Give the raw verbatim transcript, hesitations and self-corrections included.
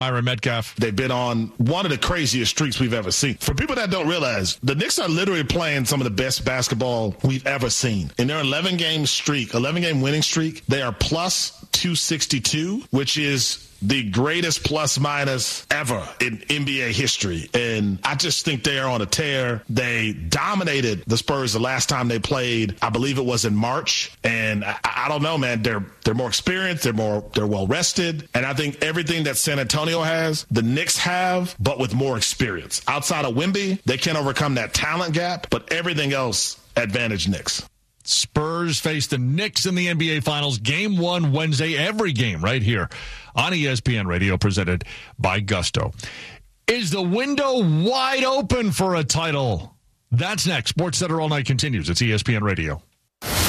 Myron Metcalf. They've been on one of the craziest streaks we've ever seen. For people that don't realize, the Knicks are literally playing some of the best basketball we've ever seen. In their eleven-game streak, eleven-game winning streak, they are plus two sixty-two, which is the greatest plus minus ever in N B A history. And I just think they are on a tear. They dominated the Spurs the last time they played. I believe it was in March. And I, I don't know, man, they're they're more experienced. They're more they're well rested. And I think everything that San Antonio has, the Knicks have, but with more experience. Outside of Wemby, they can't overcome that talent gap, but everything else, advantage Knicks. Spurs face the Knicks in the N B A Finals. Game one Wednesday, every game right here on E S P N Radio, presented by Gusto. Is the window wide open for a title? That's next. SportsCenter All Night continues. It's E S P N Radio.